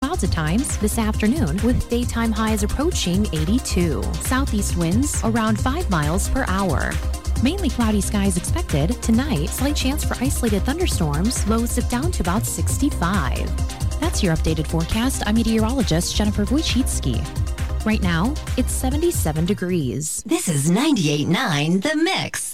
clouds at times this afternoon with daytime highs approaching 82. Southeast winds around 5 miles per hour. Mainly cloudy skies expected. Tonight, slight chance for isolated thunderstorms. Lows dip down to about 65. That's your updated forecast. I'm meteorologist Jennifer Wojcicki. Right now, it's 77 degrees. This is 98.9 The Mix.